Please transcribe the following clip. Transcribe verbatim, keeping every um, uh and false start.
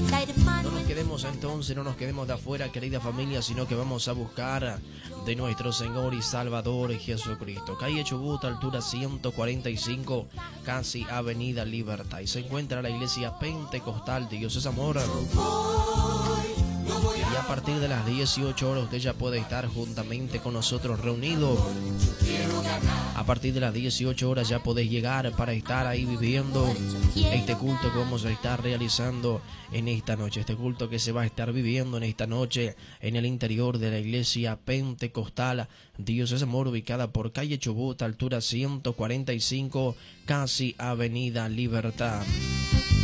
No nos quedemos entonces, no nos quedemos de afuera, querida familia, sino que vamos a buscar de nuestro Señor y Salvador Jesucristo. Calle Chubut, altura ciento cuarenta y cinco, casi Avenida Libertad. Y se encuentra la iglesia pentecostal de Dios es Amor. Y a partir de las dieciocho horas usted ya puede estar juntamente con nosotros reunido. A partir de las dieciocho horas ya podés llegar para estar ahí viviendo este culto que vamos a estar realizando en esta noche. Este culto que se va a estar viviendo en esta noche en el interior de la iglesia pentecostal Dios es Amor, ubicada por calle Chubut, altura ciento cuarenta y cinco, casi Avenida Libertad.